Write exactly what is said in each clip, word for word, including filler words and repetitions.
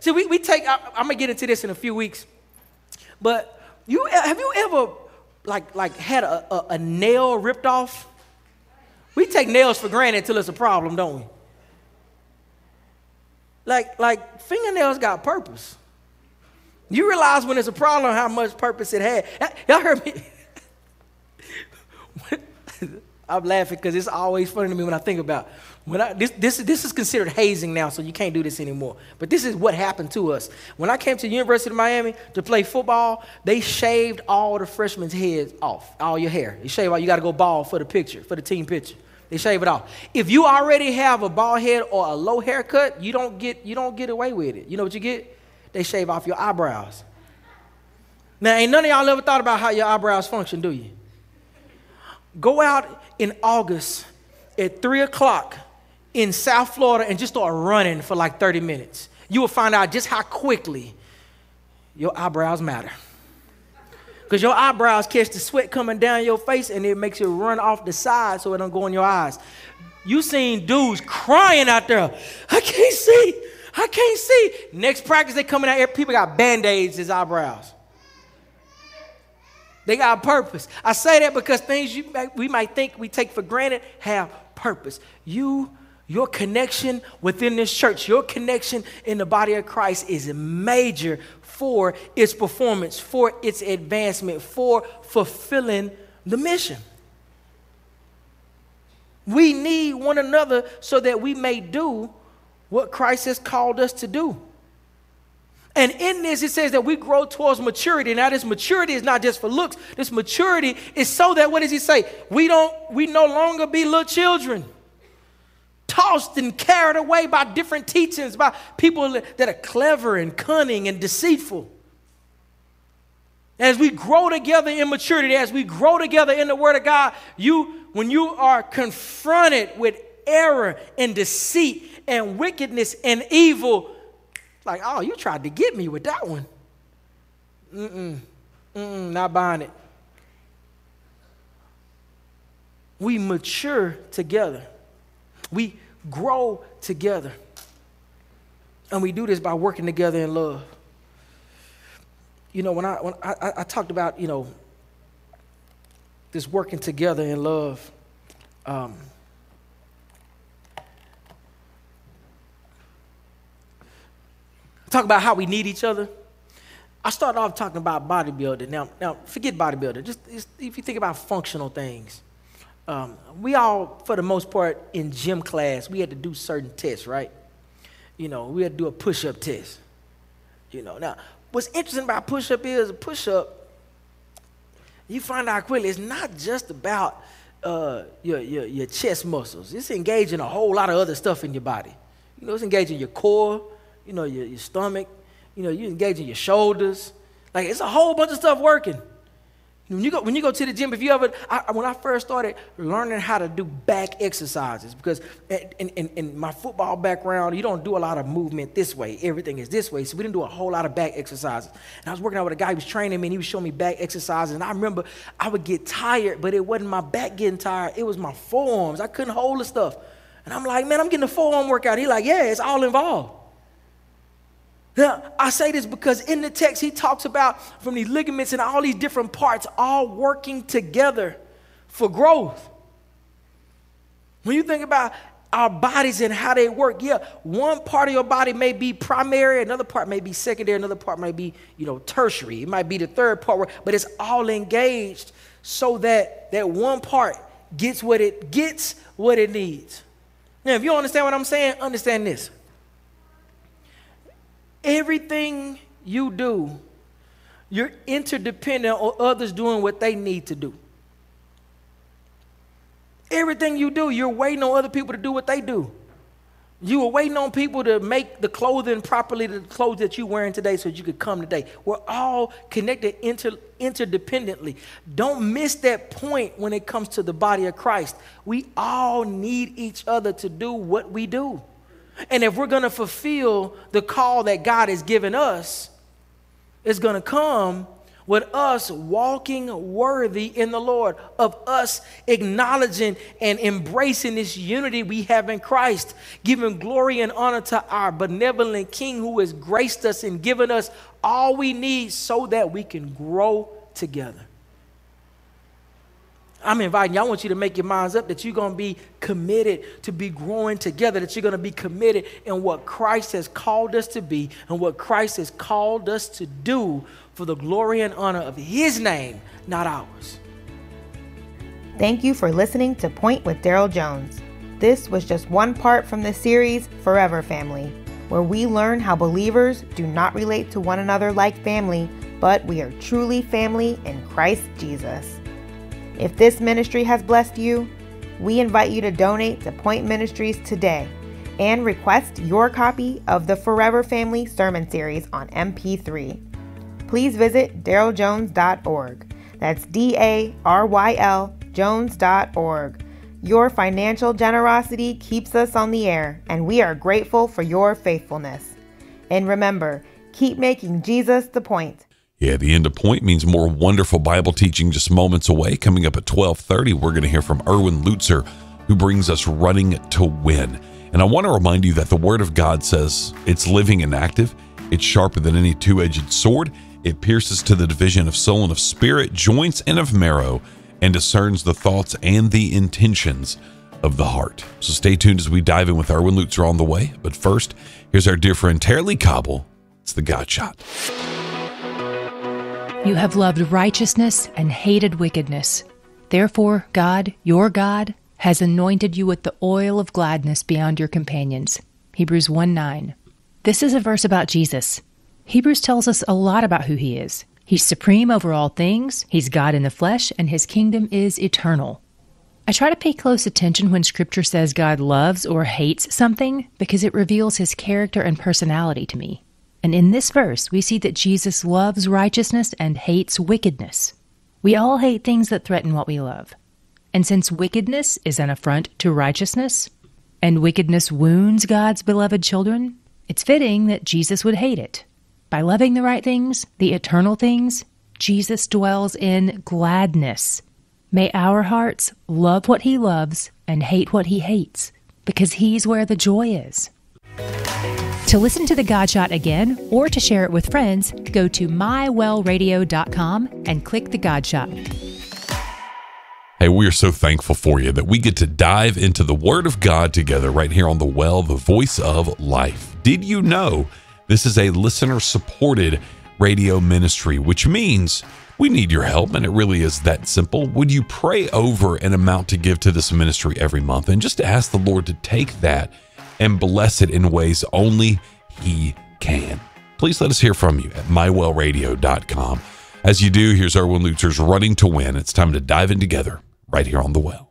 See, we, we take, I, I'm going to get into this in a few weeks, but you have you ever like like had a, a, a nail ripped off? We take nails for granted until it's a problem, don't we? Like, like fingernails got purpose. You realize when it's a problem how much purpose it had. Y'all heard me? I'm laughing because it's always funny to me when I think about when I this this this is considered hazing now, so you can't do this anymore. But this is what happened to us. When I came to the University of Miami to play football, they shaved all the freshmen heads off, all your hair. You shave all, you got to go bald for the picture, for the team picture. They shave it off. If you already have a bald head or a low haircut, you don't get you don't get away with it. You know what you get? They shave off your eyebrows. Now, ain't none of y'all ever thought about how your eyebrows function, do you? Go out in August at three o'clock in South Florida and just start running for like thirty minutes. You will find out just how quickly your eyebrows matter. Because your eyebrows catch the sweat coming down your face and it makes you run off the side so it don't go in your eyes. You seen dudes crying out there. I can't see. I can't see. Next practice, they coming out here. People got Band-Aids as eyebrows. They got purpose. I say that because things you we might think we take for granted have purpose. You, your connection within this church, your connection in the body of Christ is major for its performance, for its advancement, for fulfilling the mission. We need one another so that we may do what Christ has called us to do. And in this, it says that we grow towards maturity. Now, this maturity is not just for looks. This maturity is so that, what does he say? We don't, we no longer be little children, tossed and carried away by different teachings, by people that are clever and cunning and deceitful. As we grow together in maturity, as we grow together in the Word of God, you, when you are confronted with error and deceit and wickedness and evil, like, oh, you tried to get me with that one. Mm-mm, mm-mm, not buying it. We mature together. We grow together. And we do this by working together in love. You know, when I when I, I talked about, you know, this working together in love, um, talk about how we need each other. I started off talking about bodybuilding. Now, now forget bodybuilding. Just, just if you think about functional things, um, we all, for the most part, in gym class, we had to do certain tests, right? You know, we had to do a push-up test. You know, now what's interesting about push-up is a push-up. You find out quickly it's not just about uh, your, your your chest muscles. It's engaging a whole lot of other stuff in your body. You know, it's engaging your core. You know, your, your stomach, you know, you engaging your shoulders. Like, it's a whole bunch of stuff working. When you go, when you go to the gym, if you ever, I, when I first started learning how to do back exercises, because in, in, in my football background, you don't do a lot of movement this way. Everything is this way. So we didn't do a whole lot of back exercises. And I was working out with a guy who was training me, and he was showing me back exercises. And I remember I would get tired, but it wasn't my back getting tired. It was my forearms. I couldn't hold the stuff. And I'm like, man, I'm getting a forearm workout. He's like, yeah, it's all involved. Now, I say this because in the text, he talks about from these ligaments and all these different parts all working together for growth. When you think about our bodies and how they work, yeah, one part of your body may be primary, another part may be secondary, another part may be, you know, tertiary. It might be the third part, but it's all engaged so that that one part gets what it gets, what it needs. Now, if you don't understand what I'm saying, understand this. Everything you do, you're interdependent on others doing what they need to do. Everything you do, you're waiting on other people to do what they do. You were waiting on people to make the clothing properly, the clothes that you're wearing today so that you could come today. We're all connected inter, interdependently. Don't miss that point when it comes to the body of Christ. We all need each other to do what we do. And if we're going to fulfill the call that God has given us, it's going to come with us walking worthy in the Lord, of us acknowledging and embracing this unity we have in Christ, giving glory and honor to our benevolent King who has graced us and given us all we need so that we can grow together. I'm inviting you, I want you to make your minds up that you're going to be committed to be growing together, that you're going to be committed in what Christ has called us to be and what Christ has called us to do for the glory and honor of his name, not ours. Thank you for listening to Point with Daryl Jones. This was just one part from the series Forever Family, where we learn how believers do not relate to one another like family, but we are truly family in Christ Jesus. If this ministry has blessed you, we invite you to donate to Point Ministries today and request your copy of the Forever Family Sermon Series on M P three. Please visit daryl jones dot org. That's D A R Y L Jones dot org. Your financial generosity keeps us on the air, and we are grateful for your faithfulness. And remember, keep making Jesus the point. Yeah, the end of Point means more wonderful Bible teaching just moments away. Coming up at twelve thirty, we're going to hear from Erwin Lutzer, who brings us Running to Win. And I want to remind you that the Word of God says it's living and active. It's sharper than any two-edged sword. It pierces to the division of soul and of spirit, joints and of marrow, and discerns the thoughts and the intentions of the heart. So stay tuned as we dive in with Erwin Lutzer on the way. But first, here's our dear friend Tara-Leigh Cobble. It's the God Shot. You have loved righteousness and hated wickedness. Therefore, God, your God, has anointed you with the oil of gladness beyond your companions. Hebrews one nine. This is a verse about Jesus. Hebrews tells us a lot about who he is. He's supreme over all things, he's God in the flesh, and his kingdom is eternal. I try to pay close attention when Scripture says God loves or hates something because it reveals his character and personality to me. And in this verse, we see that Jesus loves righteousness and hates wickedness. We all hate things that threaten what we love. And since wickedness is an affront to righteousness, and wickedness wounds God's beloved children, it's fitting that Jesus would hate it. By loving the right things, the eternal things, Jesus dwells in gladness. May our hearts love what he loves and hate what he hates, because he's where the joy is. To listen to The God Shot again or to share it with friends, go to my well radio dot com and click The God Shot. Hey, we are so thankful for you that we get to dive into the Word of God together right here on The Well, the voice of life. Did you know this is a listener-supported radio ministry, which means we need your help, and it really is that simple. Would you pray over an amount to give to this ministry every month and just ask the Lord to take that and bless it in ways only he can? Please let us hear from you at my well radio dot com. As you do, here's Erwin Lutzer's Running to Win. It's time to dive in together right here on The Well.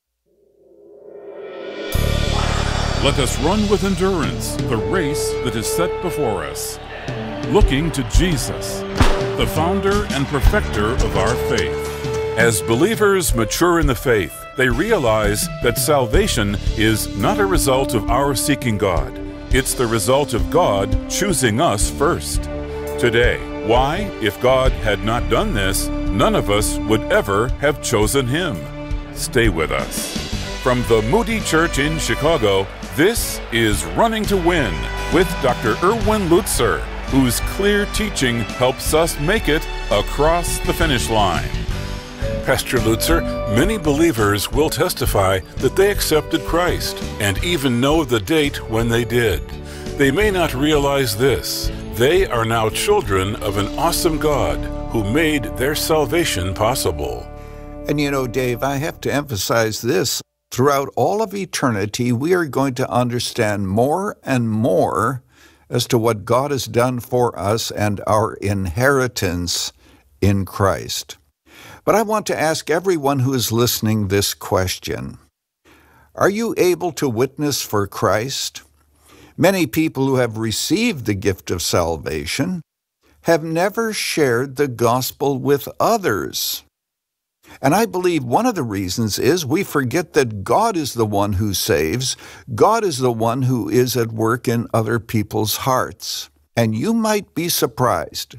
Let us run with endurance the race that is set before us, looking to Jesus, the founder and perfecter of our faith. As believers mature in the faith, they realize that salvation is not a result of our seeking God. It's the result of God choosing us first. Today, why, if God had not done this, none of us would ever have chosen him. Stay with us. From the Moody Church in Chicago, this is Running to Win with Doctor Erwin Lutzer, whose clear teaching helps us make it across the finish line. Pastor Lutzer, many believers will testify that they accepted Christ and even know the date when they did. They may not realize this. They are now children of an awesome God who made their salvation possible. And you know, Dave, I have to emphasize this. Throughout all of eternity, we are going to understand more and more as to what God has done for us and our inheritance in Christ. But I want to ask everyone who is listening this question. Are you able to witness for Christ? Many people who have received the gift of salvation have never shared the gospel with others. And I believe one of the reasons is we forget that God is the one who saves. God is the one who is at work in other people's hearts. And you might be surprised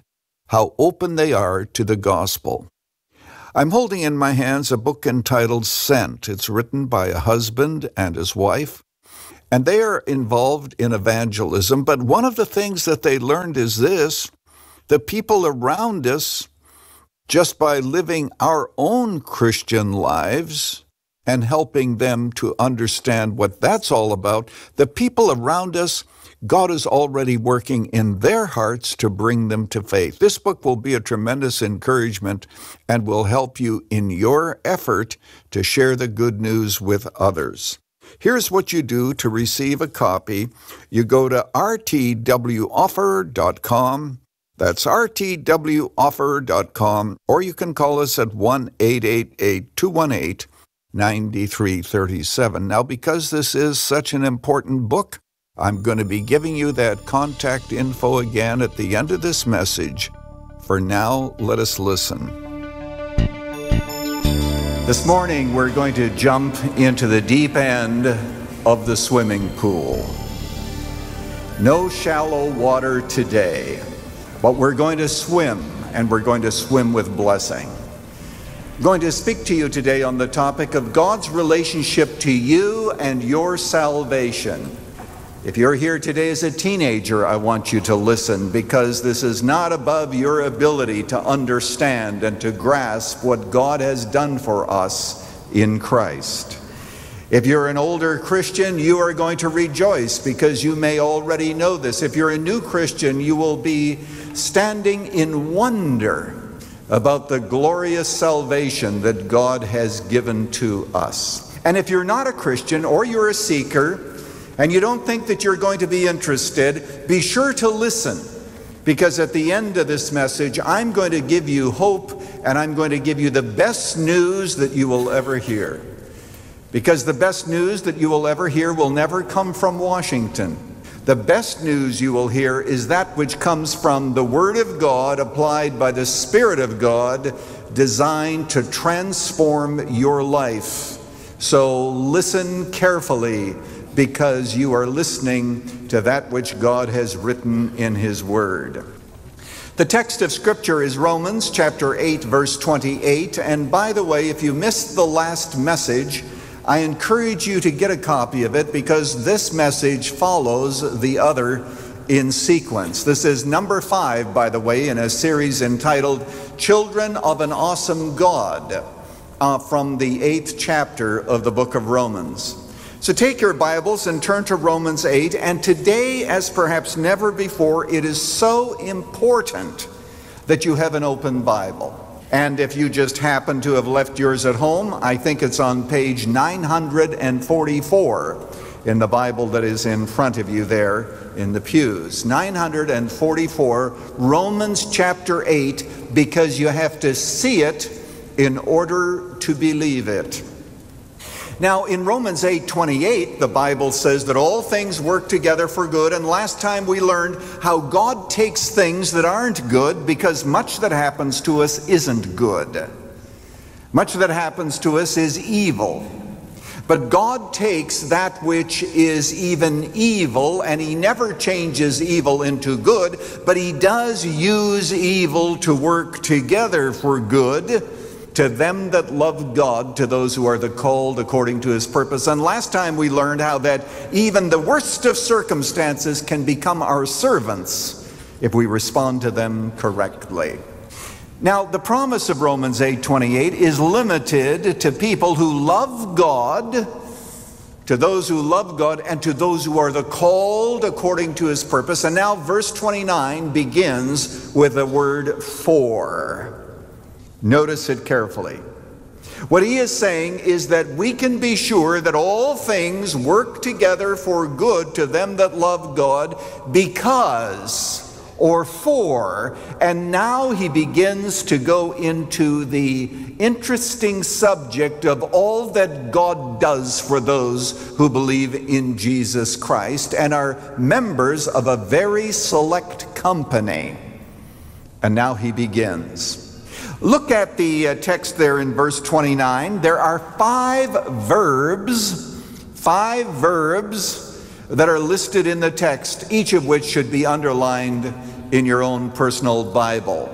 how open they are to the gospel. I'm holding in my hands a book entitled Sent. It's written by a husband and his wife, and they are involved in evangelism. But one of the things that they learned is this: the people around us, just by living our own Christian lives and helping them to understand what that's all about, the people around us, God is already working in their hearts to bring them to faith. This book will be a tremendous encouragement and will help you in your effort to share the good news with others. Here's what you do to receive a copy. You go to r t w offer dot com. That's r t w offer dot com, or you can call us at one eight eight eight, two one eight, nine three three seven. Now, because this is such an important book, I'm going to be giving you that contact info again at the end of this message. For now, let us listen. This morning, we're going to jump into the deep end of the swimming pool. No shallow water today, but we're going to swim, and we're going to swim with blessing. I'm going to speak to you today on the topic of God's relationship to you and your salvation. If you're here today as a teenager, I want you to listen, because this is not above your ability to understand and to grasp what God has done for us in Christ. If you're an older Christian, you are going to rejoice because you may already know this. If you're a new Christian, you will be standing in wonder about the glorious salvation that God has given to us. And if you're not a Christian or you're a seeker, and you don't think that you're going to be interested, be sure to listen, because at the end of this message, I'm going to give you hope, and I'm going to give you the best news that you will ever hear. Because the best news that you will ever hear will never come from Washington. The best news you will hear is that which comes from the Word of God, applied by the Spirit of God, designed to transform your life. So listen carefully, because you are listening to that which God has written in His Word. The text of Scripture is Romans chapter eight, verse twenty-eight. And by the way, if you missed the last message, I encourage you to get a copy of it, because this message follows the other in sequence. This is number five, by the way, in a series entitled Children of an Awesome God, uh, from the eighth chapter of the book of Romans. So take your Bibles and turn to Romans eight, and today, as perhaps never before, it is so important that you have an open Bible. And if you just happen to have left yours at home, I think it's on page nine hundred forty-four in the Bible that is in front of you there in the pews. nine hundred forty-four, Romans chapter eight, because you have to see it in order to believe it. Now, in Romans eight twenty-eight, the Bible says that all things work together for good. And last time we learned how God takes things that aren't good, because much that happens to us isn't good. Much that happens to us is evil. But God takes that which is even evil, and He never changes evil into good, but He does use evil to work together for good, to them that love God, to those who are the called according to His purpose. And last time we learned how that even the worst of circumstances can become our servants if we respond to them correctly. Now, the promise of Romans eight twenty-eight is limited to people who love God, to those who love God, and to those who are the called according to His purpose. And now verse twenty-nine begins with the word for. Notice it carefully. What he is saying is that we can be sure that all things work together for good to them that love God, because, or for, and now he begins to go into the interesting subject of all that God does for those who believe in Jesus Christ and are members of a very select company. And now he begins. Look at the uh, text there in verse twenty-nine. There are five verbs, five verbs that are listed in the text, each of which should be underlined in your own personal Bible.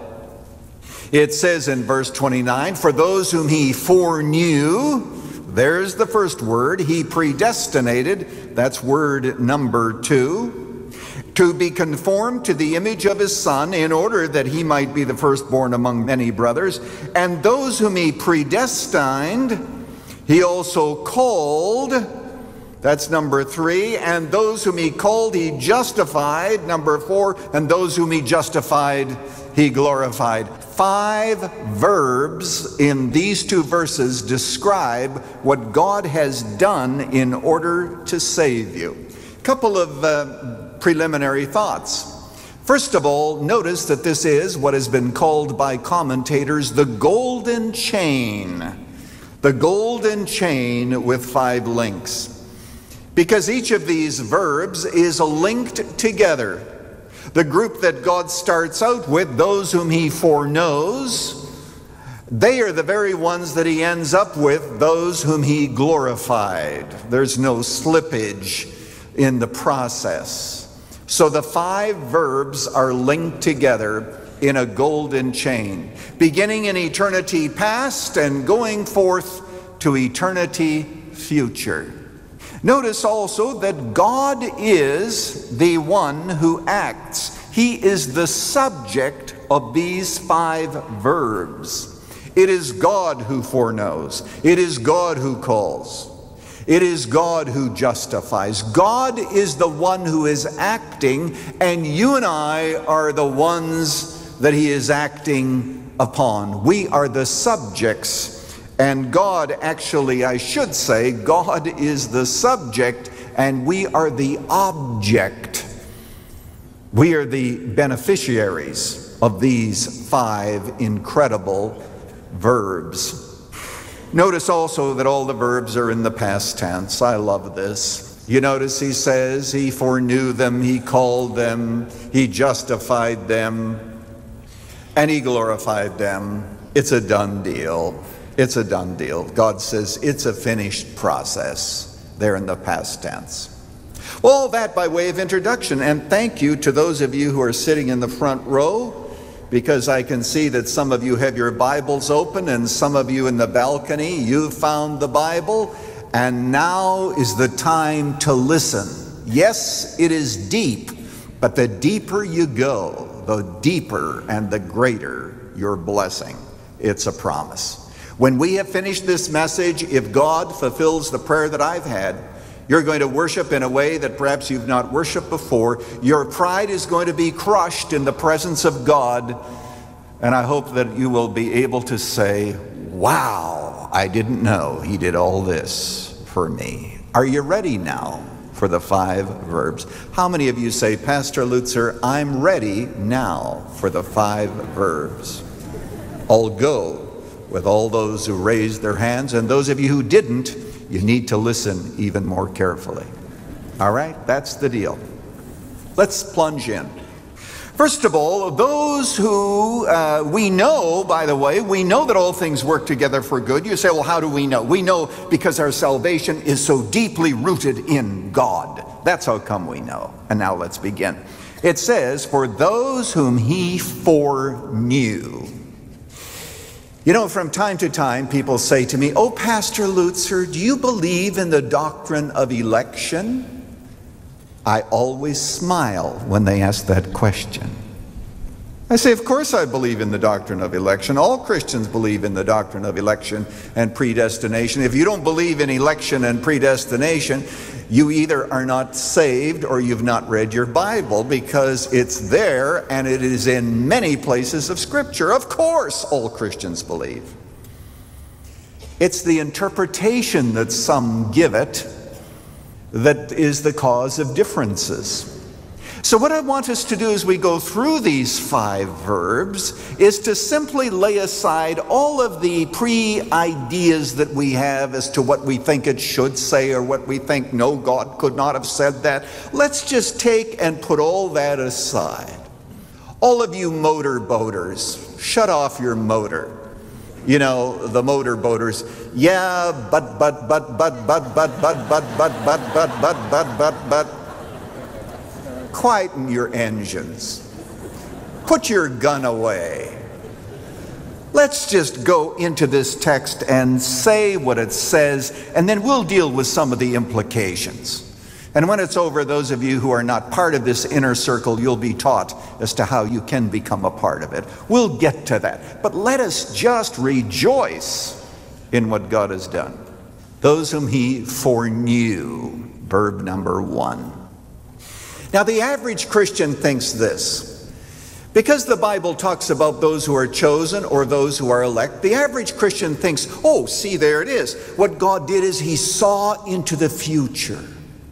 It says in verse twenty-nine, for those whom he foreknew, there's the first word, he predestinated, that's word number two, to be conformed to the image of his Son, in order that he might be the firstborn among many brothers. And those whom he predestined, he also called, that's number three. And those whom he called, he justified, number four. And those whom he justified, he glorified. Five verbs in these two verses describe what God has done in order to save you. A couple of uh, preliminary thoughts. First of all, notice that this is what has been called by commentators the golden chain. The golden chain with five links. Because each of these verbs is linked together. The group that God starts out with, those whom he foreknows, they are the very ones that he ends up with, those whom he glorified. There's no slippage in the process. So the five verbs are linked together in a golden chain, beginning in eternity past and going forth to eternity future. Notice also that God is the one who acts. He is the subject of these five verbs. It is God who foreknows. It is God who calls. It is God who justifies. God is the one who is acting, and you and I are the ones that he is acting upon. We are the subjects. And God, actually, I should say, God is the subject and we are the object. We are the beneficiaries of these five incredible verbs. Notice also that all the verbs are in the past tense. I love this. You notice he says he foreknew them, he called them, he justified them, and he glorified them. It's a done deal. It's a done deal. God says it's a finished process. They're in the past tense. Well, all that by way of introduction. And thank you to those of you who are sitting in the front row, because I can see that some of you have your Bibles open and some of you in the balcony, you found the Bible. And now is the time to listen. Yes, it is deep, but the deeper you go, the deeper and the greater your blessing. It's a promise. When we have finished this message, if God fulfills the prayer that I've had, you're going to worship in a way that perhaps you've not worshiped before. Your pride is going to be crushed in the presence of God. And I hope that you will be able to say, wow, I didn't know he did all this for me. Are you ready now for the five verbs? How many of you say, Pastor Lutzer, I'm ready now for the five verbs? I'll go with all those who raised their hands, and those of you who didn't, you need to listen even more carefully. All right, that's the deal. Let's plunge in. First of all, those who uh, we know, by the way, we know that all things work together for good. You say, well, how do we know? We know because our salvation is so deeply rooted in God. That's how come we know. And now let's begin. It says, for those whom he foreknew. You know, from time to time, people say to me, oh, Pastor Lutzer, do you believe in the doctrine of election? I always smile when they ask that question. I say, of course I believe in the doctrine of election. All Christians believe in the doctrine of election and predestination. If you don't believe in election and predestination, you either are not saved or you've not read your Bible, because it's there and it is in many places of Scripture. Of course, all Christians believe. It's the interpretation that some give it that is the cause of differences. So what I want us to do as we go through these five verbs is to simply lay aside all of the pre-ideas that we have as to what we think it should say or what we think, no, God could not have said that. Let's just take and put all that aside. All of you motor boaters, shut off your motor. You know, the motor boaters, yeah, but, but, but, but, but, but, but, but, but, but, but, but, but, but, but. quieten your engines. Put your gun away. Let's just go into this text and say what it says, and then we'll deal with some of the implications. And when it's over, those of you who are not part of this inner circle, you'll be taught as to how you can become a part of it. We'll get to that. But let us just rejoice in what God has done. Those whom he foreknew, verb number one. Now, the average Christian thinks this. Because the Bible talks about those who are chosen or those who are elect, the average Christian thinks, oh, see, there it is. What God did is he saw into the future.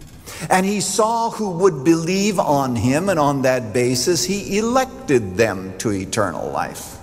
And he saw who would believe on him, and on that basis, he elected them to eternal life.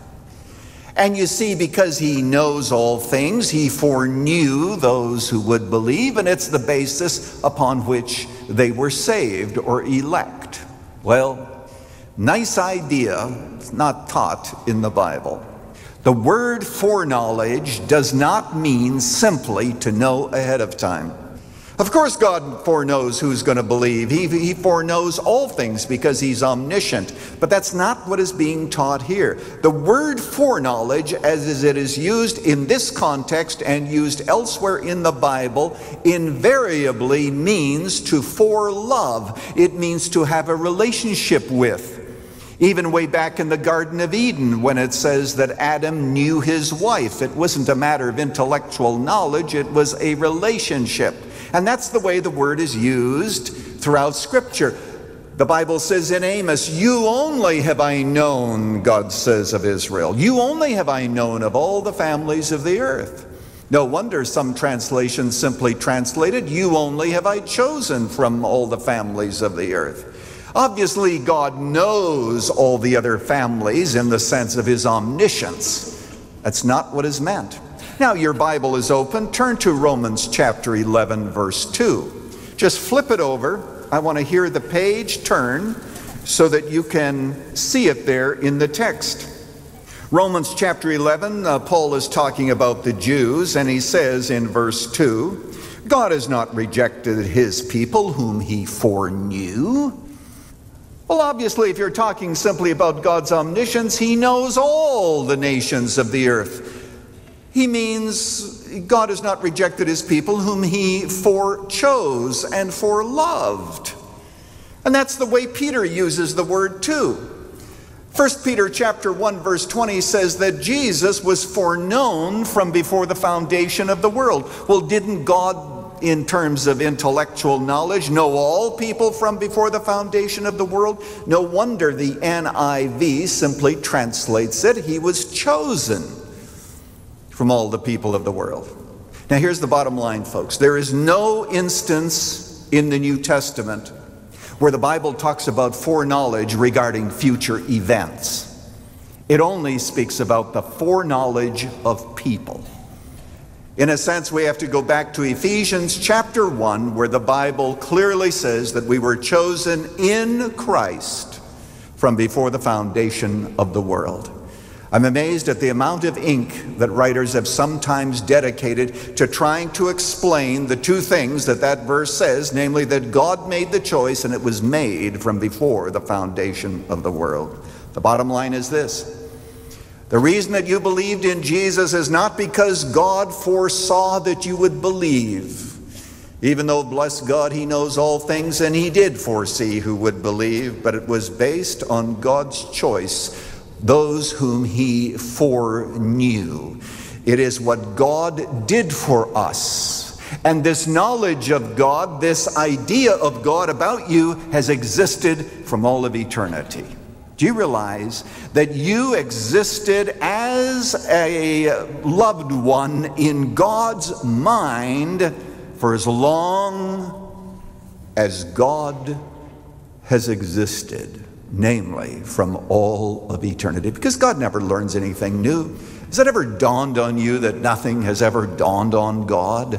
And you see, because he knows all things, he foreknew those who would believe, and it's the basis upon which they were saved or elect. Well, nice idea, it's not taught in the Bible. The word foreknowledge does not mean simply to know ahead of time. Of course, God foreknows who's going to believe. He, he foreknows all things because he's omniscient. But that's not what is being taught here. The word foreknowledge, as it is used in this context and used elsewhere in the Bible, invariably means to forelove. It means to have a relationship with. Even way back in the Garden of Eden, when it says that Adam knew his wife, it wasn't a matter of intellectual knowledge, it was a relationship. And that's the way the word is used throughout Scripture. The Bible says in Amos, you only have I known, God says of Israel. You only have I known of all the families of the earth. No wonder some translations simply translated, you only have I chosen from all the families of the earth. Obviously, God knows all the other families in the sense of his omniscience. That's not what is meant. Now, your Bible is open. Turn to Romans chapter eleven, verse two. Just flip it over. I want to hear the page turn so that you can see it there in the text. Romans chapter eleven, uh, Paul is talking about the Jews, and he says in verse two, God has not rejected his people whom he foreknew. Well, obviously, if you're talking simply about God's omniscience, he knows all the nations of the earth. He means God has not rejected his people whom he forechose and foreloved. And that's the way Peter uses the word too. First Peter chapter one verse twenty says that Jesus was foreknown from before the foundation of the world. Well, didn't God, in terms of intellectual knowledge, know all people from before the foundation of the world? No wonder the N I V simply translates it, he was chosen from all the people of the world. Now here's the bottom line, folks. There is no instance in the New Testament where the Bible talks about foreknowledge regarding future events. It only speaks about the foreknowledge of people. In a sense, we have to go back to Ephesians chapter one, where the Bible clearly says that we were chosen in Christ from before the foundation of the world. I'm amazed at the amount of ink that writers have sometimes dedicated to trying to explain the two things that that verse says, namely that God made the choice and it was made from before the foundation of the world. The bottom line is this. The reason that you believed in Jesus is not because God foresaw that you would believe. Even though, bless God, he knows all things and he did foresee who would believe, but it was based on God's choice, those whom he foreknew. It is what God did for us. And this knowledge of God, this idea of God about you has existed from all of eternity. Do you realize that you existed as a loved one in God's mind for as long as God has existed? Namely, from all of eternity. Because God never learns anything new. Has it ever dawned on you that nothing has ever dawned on God?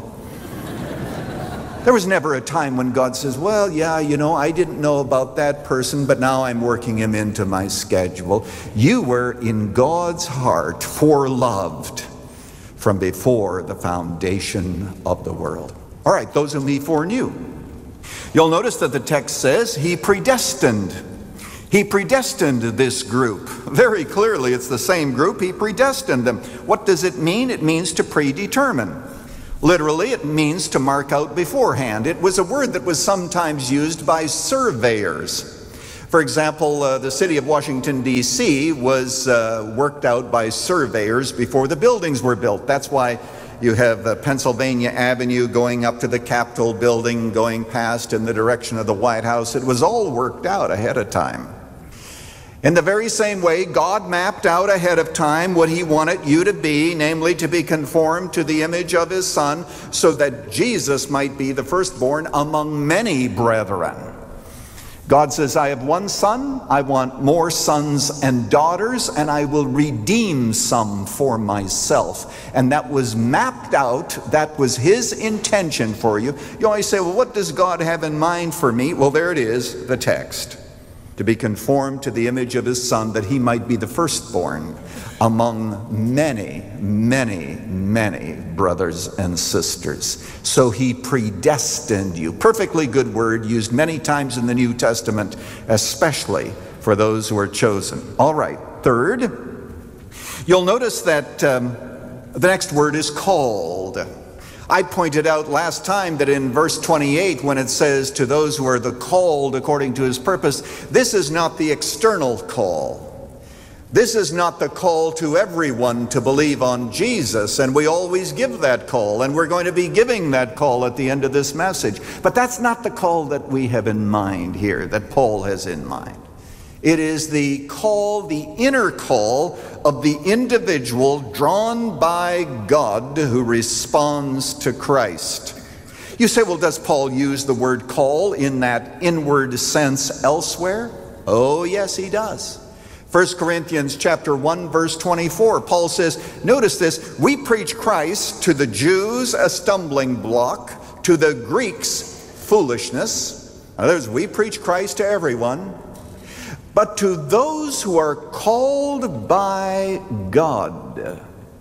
There was never a time when God says, well, yeah, you know, I didn't know about that person, but now I'm working him into my schedule. You were in God's heart foreloved from before the foundation of the world. All right, those whom he foreknew. You'll notice that the text says he predestined. He predestined this group. Very clearly, it's the same group. He predestined them. What does it mean? It means to predetermine. Literally, it means to mark out beforehand. It was a word that was sometimes used by surveyors. For example, uh, the city of Washington, D C was uh, worked out by surveyors before the buildings were built. That's why you have uh, Pennsylvania Avenue going up to the Capitol building, going past in the direction of the White House. It was all worked out ahead of time. In the very same way, God mapped out ahead of time what he wanted you to be, namely to be conformed to the image of his Son, so that Jesus might be the firstborn among many brethren. God says, I have one son, I want more sons and daughters, and I will redeem some for myself. And that was mapped out, that was his intention for you. You always say, well, what does God have in mind for me? Well, there it is, the text. To be conformed to the image of his Son, that he might be the firstborn among many, many, many brothers and sisters. So he predestined you. Perfectly good word, used many times in the New Testament, especially for those who are chosen. All right, third, you'll notice that um, the next word is called. I pointed out last time that in verse twenty-eight, when it says to those who are the called according to his purpose, this is not the external call. This is not the call to everyone to believe on Jesus, and we always give that call, and we're going to be giving that call at the end of this message. But that's not the call that we have in mind here, that Paul has in mind. It is the call, the inner call of the individual drawn by God who responds to Christ. You say, well, does Paul use the word call in that inward sense elsewhere? Oh, yes, he does. First Corinthians chapter one, verse twenty-four, Paul says, notice this, we preach Christ to the Jews a stumbling block, to the Greeks foolishness. In other words, we preach Christ to everyone. But to those who are called by God,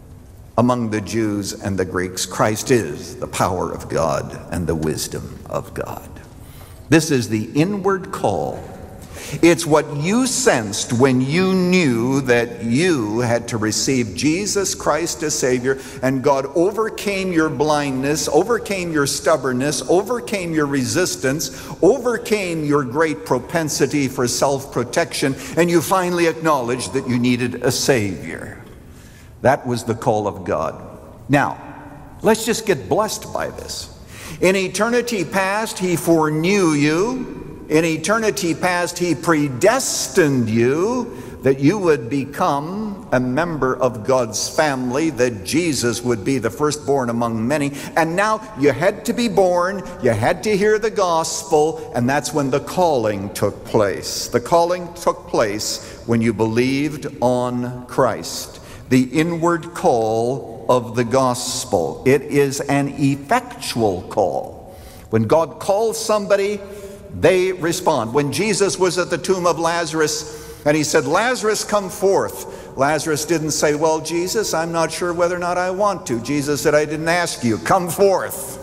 among the Jews and the Greeks, Christ is the power of God and the wisdom of God. This is the inward call. It's what you sensed when you knew that you had to receive Jesus Christ as Savior, and God overcame your blindness, overcame your stubbornness, overcame your resistance, overcame your great propensity for self-protection, and you finally acknowledged that you needed a Savior. That was the call of God. Now, let's just get blessed by this. In eternity past, he foreknew you. In eternity past, he predestined you that you would become a member of God's family, that Jesus would be the firstborn among many. And now you had to be born, you had to hear the gospel, and that's when the calling took place. The calling took place when you believed on Christ. The inward call of the gospel. It is an effectual call. When God calls somebody, they respond. When Jesus was at the tomb of Lazarus and he said, Lazarus, come forth. Lazarus didn't say, well, Jesus, I'm not sure whether or not I want to. Jesus said, I didn't ask you. Come forth.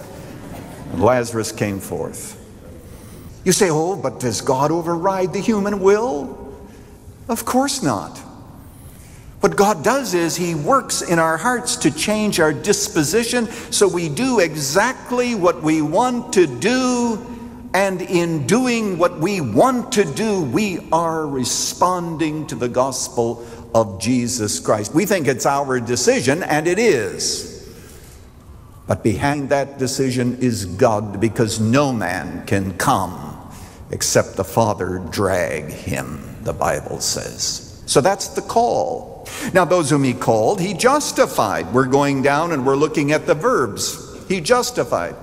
And Lazarus came forth. You say, oh, but does God override the human will? Of course not. What God does is he works in our hearts to change our disposition so we do exactly what we want to do. And in doing what we want to do, we are responding to the gospel of Jesus Christ. We think it's our decision, and it is. But behind that decision is God, because no man can come except the Father drag him, the Bible says. So that's the call. Now, those whom he called, he justified. We're going down and we're looking at the verbs. He justified.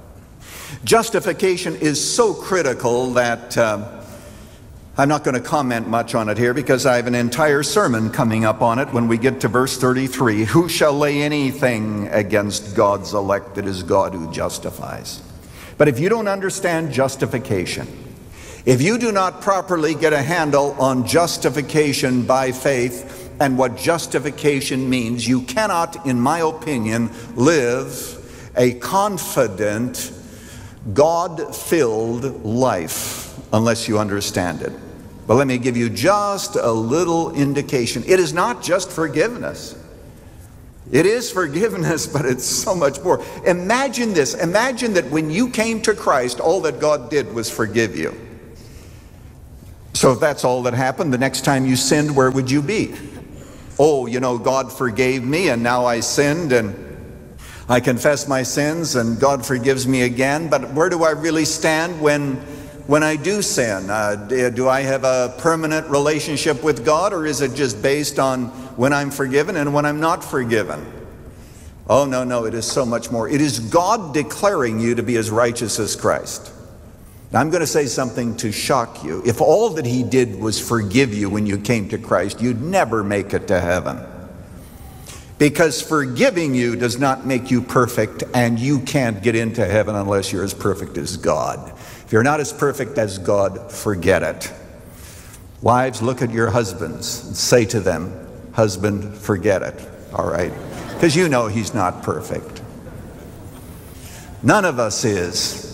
Justification is so critical that uh, I'm not going to comment much on it here, because I have an entire sermon coming up on it when we get to verse thirty-three. Who shall lay anything against God's elect? It is God who justifies. But if you don't understand justification, if you do not properly get a handle on justification by faith and what justification means, you cannot, in my opinion, live a confident, God-filled life unless you understand it. But let me give you just a little indication. It is not just forgiveness. It is forgiveness, but it's so much more. Imagine this. Imagine that when you came to Christ, all that God did was forgive you. So if that's all that happened, the next time you sinned, where would you be? Oh, you know, God forgave me, and now I sinned, and I confess my sins, and God forgives me again. But where do I really stand when, when I do sin? Uh, do I have a permanent relationship with God, or is it just based on when I'm forgiven and when I'm not forgiven? Oh, no, no, it is so much more. It is God declaring you to be as righteous as Christ. Now, I'm going to say something to shock you. If all that he did was forgive you when you came to Christ, you'd never make it to heaven. Because forgiving you does not make you perfect, and you can't get into heaven unless you're as perfect as God. If you're not as perfect as God, forget it. Wives, look at your husbands and say to them, husband, forget it, all right? Because you know he's not perfect. None of us is.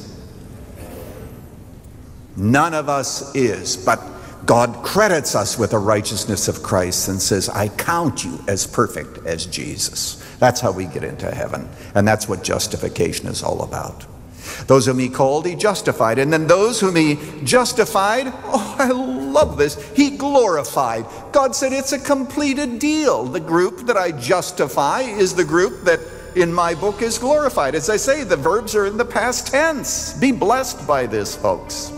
None of us is, but God credits us with the righteousness of Christ and says, I count you as perfect as Jesus. That's how we get into heaven, and that's what justification is all about. Those whom he called, he justified, and then those whom he justified, oh, I love this, he glorified. God said it's a completed deal. The group that I justify is the group that in my book is glorified. As I say, the verbs are in the past tense. Be blessed by this, folks.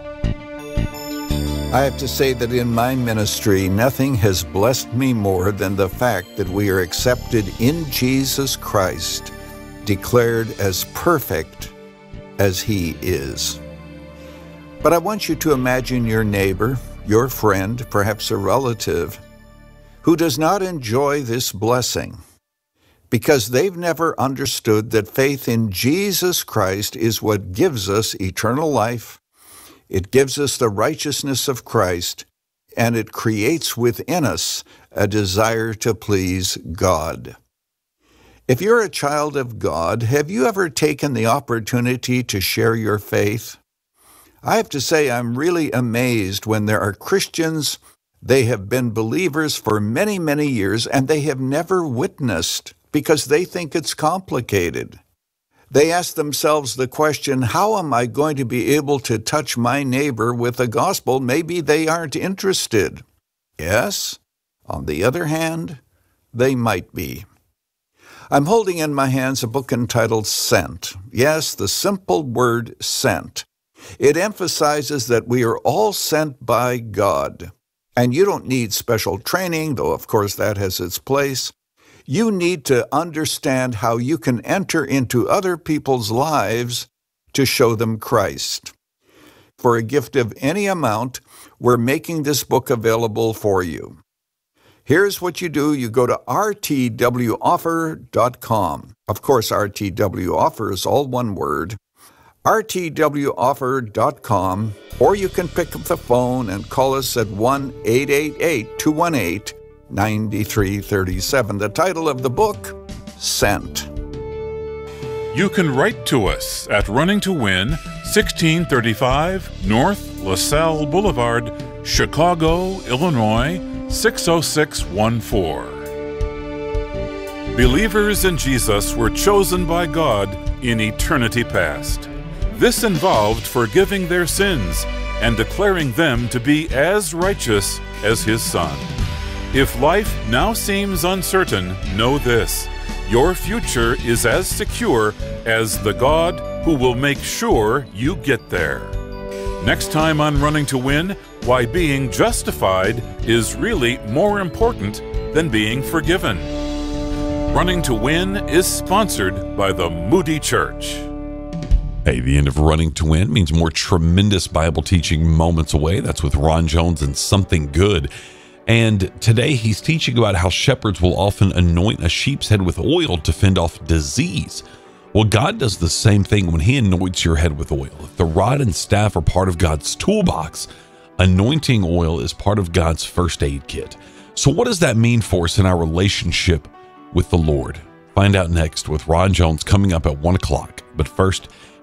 I have to say that in my ministry, nothing has blessed me more than the fact that we are accepted in Jesus Christ, declared as perfect as he is. But I want you to imagine your neighbor, your friend, perhaps a relative, who does not enjoy this blessing because they've never understood that faith in Jesus Christ is what gives us eternal life. It gives us the righteousness of Christ, and it creates within us a desire to please God. If you're a child of God, have you ever taken the opportunity to share your faith? I have to say I'm really amazed when there are Christians, they have been believers for many, many years, and they have never witnessed because they think it's complicated. They ask themselves the question, how am I going to be able to touch my neighbor with the gospel? Maybe they aren't interested. Yes, on the other hand, they might be. I'm holding in my hands a book entitled Sent. Yes, the simple word sent. It emphasizes that we are all sent by God. And you don't need special training, though of course that has its place. You need to understand how you can enter into other people's lives to show them Christ. For a gift of any amount, we're making this book available for you. Here's what you do. You go to r t w offer dot com. Of course, R T W Offer is all one word. r t w offer dot com, or you can pick up the phone and call us at one eight eight eight, two one eight, nine three three seven. The title of the book, Sent. You can write to us at Running to Win, sixteen thirty-five North LaSalle Boulevard, Chicago, Illinois, six oh six one four. Believers in Jesus were chosen by God in eternity past. This involved forgiving their sins and declaring them to be as righteous as His Son. If life now seems uncertain, know this: your future is as secure as the God who will make sure you get there. Next time on Running to Win, why being justified is really more important than being forgiven. Running to Win is sponsored by the Moody Church. Hey, the end of Running to Win means more tremendous Bible teaching moments away. That's with Ron Jones and Something Good. And today he's teaching about how shepherds will often anoint a sheep's head with oil to fend off disease. Well, God does the same thing when he anoints your head with oil. If the rod and staff are part of God's toolbox, anointing oil is part of God's first aid kit. So what does that mean for us in our relationship with the Lord? Find out next with Ron Jones coming up at one o'clock. But first,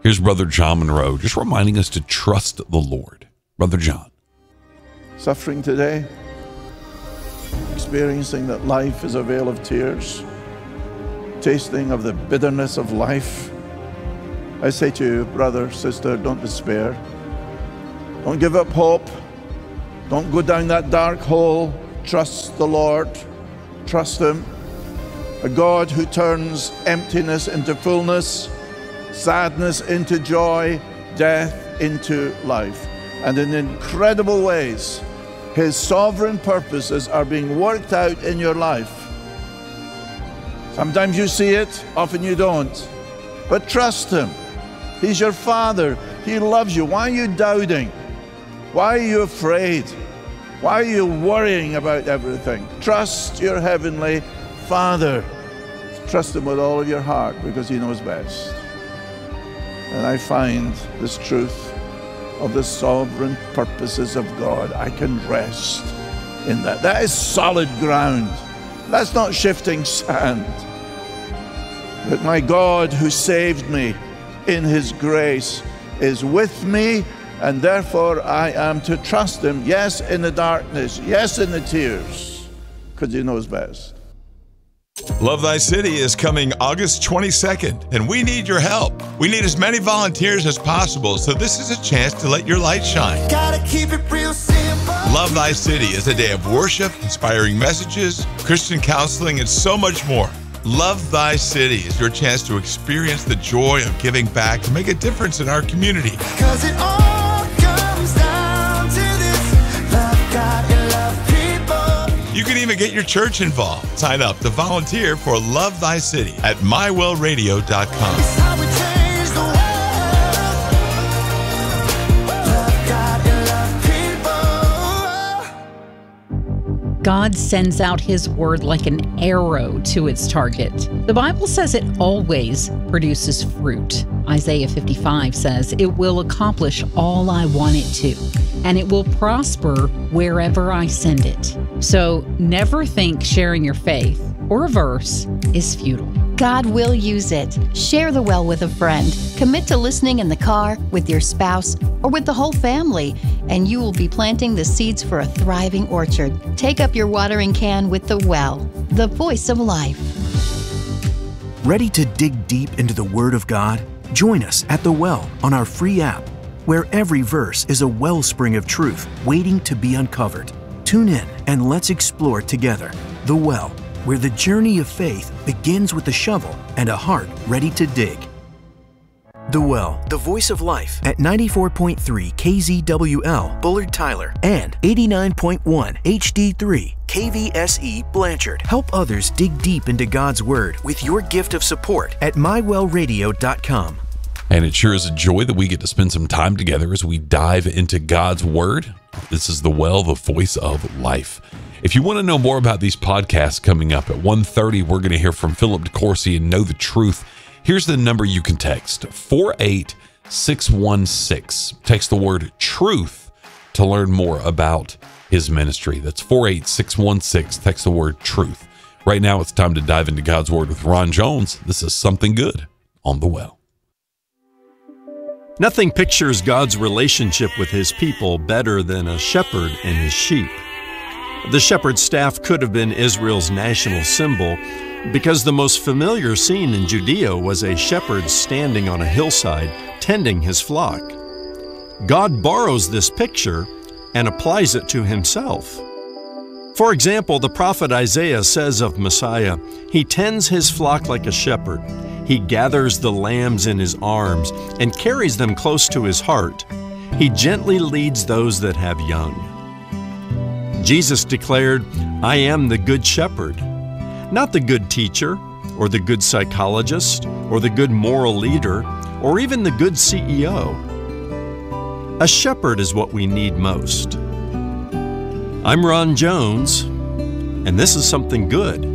Here's Brother John Monroe just reminding us to trust the Lord. Brother John. Suffering today, experiencing that life is a vale of tears, tasting of the bitterness of life. I say to you, brother, sister, don't despair. Don't give up hope. Don't go down that dark hole. Trust the Lord. Trust Him. A God who turns emptiness into fullness, sadness into joy, death into life. And in incredible ways, His sovereign purposes are being worked out in your life. Sometimes you see it, often you don't. But trust Him. He's your Father. He loves you. Why are you doubting? Why are you afraid? Why are you worrying about everything? Trust your Heavenly Father. Trust Him with all of your heart because He knows best. And I find this truth of the sovereign purposes of God. I can rest in that. That is solid ground. That's not shifting sand. That my God who saved me in His grace is with me, and therefore I am to trust Him, yes, in the darkness, yes, in the tears, because He knows best. Love Thy City is coming August twenty-second, and we need your help. We need as many volunteers as possible, so this is a chance to let your light shine. Gotta keep it real simple. Love Thy City is a day of worship, inspiring messages, Christian counseling, and so much more. Love Thy City is your chance to experience the joy of giving back to make a difference in our community. 'Cause it all comes down to this: love God and love people. You can even get your church involved. Sign up to volunteer for Love Thy City at my well radio dot com. It's how we change the world. Love God and love people. God sends out His word like an arrow to its target. The Bible says it always produces fruit. Isaiah fifty-five says it will accomplish all I want it to, and it will prosper wherever I send it. So never think sharing your faith or a verse is futile. God will use it. Share the well with a friend. Commit to listening in the car, with your spouse, or with the whole family, and you will be planting the seeds for a thriving orchard. Take up your watering can with the well, the voice of life. Ready to dig deep into the Word of God? Join us at The Well on our free app, where every verse is a wellspring of truth waiting to be uncovered. Tune in and let's explore together The Well, where the journey of faith begins with a shovel and a heart ready to dig. The Well, the voice of life, at ninety-four point three K Z W L, Bullard Tyler, and eighty-nine point one H D three K V S E, Blanchard. Help others dig deep into God's Word with your gift of support at my well radio dot com. And it sure is a joy that we get to spend some time together as we dive into God's Word. This is The Well, the voice of life. If you want to know more about these podcasts coming up, at one thirty, we're going to hear from Philip DeCourcy and Know the Truth. Here's the number you can text, four eight six one six. Text the word truth to learn more about his ministry. That's four eight six one six. Text the word truth. Right now, it's time to dive into God's Word with Ron Jones. This is Something Good on The Well. Nothing pictures God's relationship with His people better than a shepherd and his sheep. The shepherd's staff could have been Israel's national symbol, because the most familiar scene in Judea was a shepherd standing on a hillside tending his flock. God borrows this picture and applies it to Himself. For example, the prophet Isaiah says of Messiah, "He tends His flock like a shepherd. He gathers the lambs in His arms and carries them close to His heart. He gently leads those that have young." Jesus declared, "I am the good shepherd." Not the good teacher, or the good psychologist, or the good moral leader, or even the good C E O. A shepherd is what we need most. I'm Ron Jones, and this is Something Good